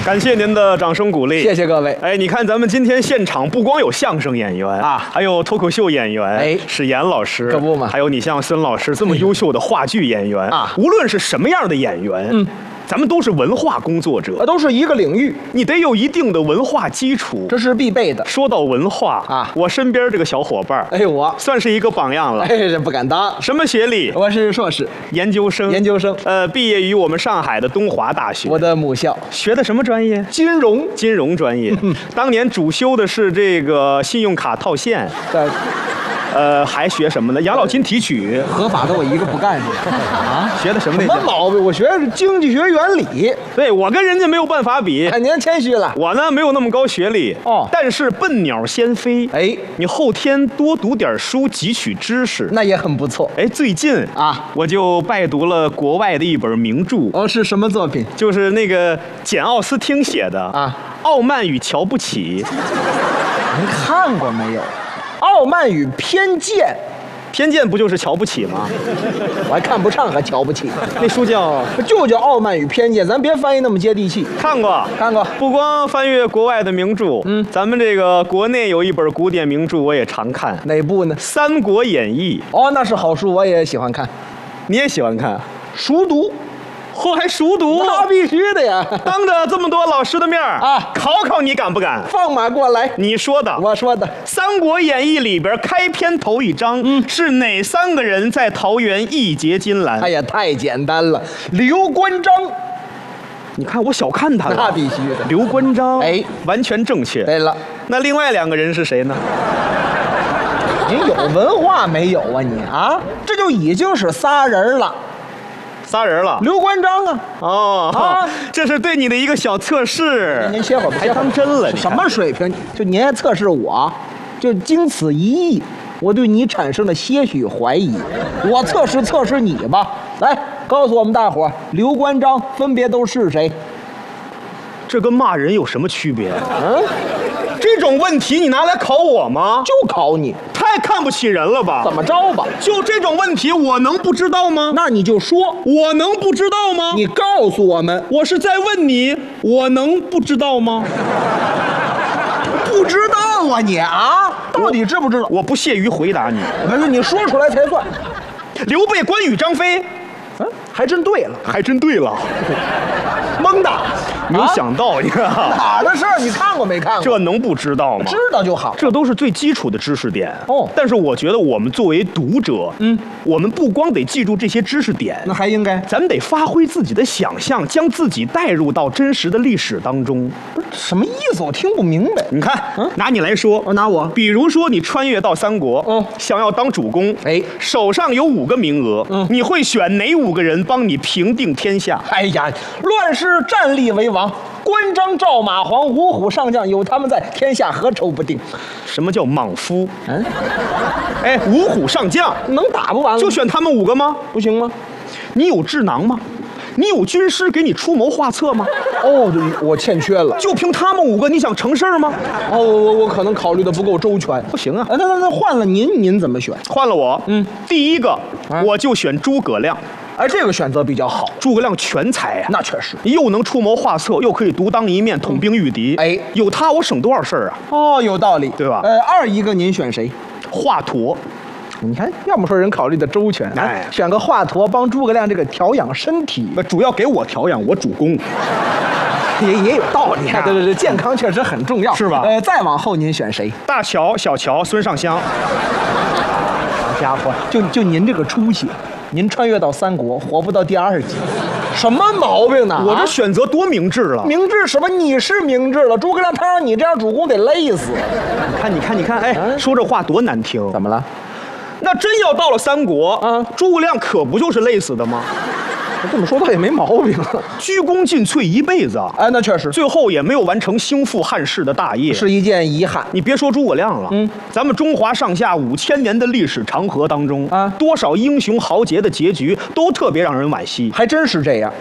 感谢您的掌声鼓励， 谢谢各位。 哎，你看咱们今天现场不光有相声演员啊， 还有脱口秀演员， 哎， 史岩老师， 可不嘛， 还有你像孙老师这么优秀的话剧演员啊， 无论是什么样的演员，咱们都是文化工作者， 都是一个领域， 你得有一定的文化基础， 这是必备的。 说到文化啊， 我身边这个小伙伴， 哎，我算是一个榜样了。 哎，这不敢当。 什么学历？ 我是硕士研究生。 研究生。 毕业于我们上海的东华大学。 我的母校。 学的什么专业？ 金融。 金融专业。当年主修的是这个信用卡套现。还学什么呢？养老金提取。 合法的我一个不干去。啊， 学的什么？ 什么毛病？我学的是经济学原理。 对，我跟人家没有办法比。 哎，您谦虚了。 我呢没有那么高学历哦， 但是笨鸟先飞。 哎， 你后天多读点书，汲取知识， 那也很不错。 哎，最近啊， 我就拜读了国外的一本名著。 哦，是什么作品？ 就是那个简·奥斯汀写的啊， 《傲慢与瞧不起》。 您看过没有？傲慢与偏见。 偏见不就是瞧不起吗？ 我还看不上，还瞧不起。 那书就叫《傲慢与偏见》，咱别翻译那么接地气。 看过， 看过。 不光翻阅国外的名著，咱们这个国内有一本古典名著，我也常看。 哪部呢？《 三国演义》。 哦，那是好书，我也喜欢看。 你也喜欢看？ 熟读。 嚯，还熟读？ 那必须的呀！ 当着这么多老师的面啊， 考考你敢不敢？ 放马过来！ 你说的， 我说的。《 三国演义》里边开篇头一章，是哪3个人在桃园义结金兰？ 哎呀，太简单了，刘关张。 你看我小看他了。 那必须的。 刘关张， 哎， 完全正确。 对了， 那另外2个人是谁呢？ 您有文化没有啊你啊？这就已经是仨人了。 仨人了， 刘关张啊！ 哦啊，这是对你的一个小测试。 您歇会儿吧， 还当真了？ 什么水平？就您还测试我，就经此一役，我对你产生了些许怀疑。我测试你吧，来告诉我们大伙儿，刘关张分别都是谁？ 这跟骂人有什么区别？这种问题你拿来考我吗？ 就考你， 太看不起人了吧？ 怎么着吧？ 就这种问题，我能不知道吗？ 那你就说， 我能不知道吗？ 你告诉我们， 我是在问你，我能不知道吗？ 不知道啊你啊？到底知不知道？ 我不屑于回答你。 没事，你说出来才算。 刘备、关羽、张飞， 还真对了， 还真对了。 蒙的， 没有想到，你看哪儿的事儿？你看过没看过？ 这能不知道吗？ 知道就好， 这都是最基础的知识点哦。 但是我觉得我们作为读者，我们不光得记住这些知识点， 那还应该， 咱们得发挥自己的想象，将自己带入到真实的历史当中。 不是什么意思？我听不明白。 你看，拿你来说， 拿我， 比如说你穿越到三国，想要当主公， 哎， 手上有5个名额，你会选哪5个人帮你平定天下？ 哎呀，乱世战力为王，关张赵马黄五虎上将，有他们在，天下何愁不定？ 什么叫莽夫？哎，5虎上将能打不完了？ 就选他们5个吗？ 不行吗？ 你有智囊吗？你有军师给你出谋划策吗？ 哦，我欠缺了。 就凭他们5个，你想成事儿吗？ 哦，我可能考虑的不够周全。 不行啊！ 那换了您怎么选？ 换了我，第一个我就选诸葛亮。 哎，这个选择比较好。 诸葛亮全才啊， 那确实， 又能出谋划策，又可以独当一面，统兵御敌。 哎， 有他我省多少事儿啊？ 哦，有道理， 对吧？ 二一个您选谁？ 华佗。 你看，要么说人考虑的周全， 哎， 选个华佗帮诸葛亮这个调养身体， 主要给我调养，我主攻， 也有道理啊。对，健康确实很重要， 是吧？ 再往后您选谁？ 大乔、小乔、孙尚香。 好家伙，就您这个出息，您穿越到三国，活不到第2集，什么毛病呢？ 我这选择多明智了！ 明智什么？你是明智了，诸葛亮他让你这样主公得累死。 你看，哎，说这话多难听！ 怎么了？ 那真要到了三国，诸葛亮可不就是累死的吗？ 这么说倒也没毛病， 鞠躬尽瘁一辈子， 哎，那确实， 最后也没有完成兴复汉室的大业， 是一件遗憾。 你别说诸葛亮了，咱们中华上下5000年的历史长河当中，多少英雄豪杰的结局都特别让人惋惜， 还真是这样。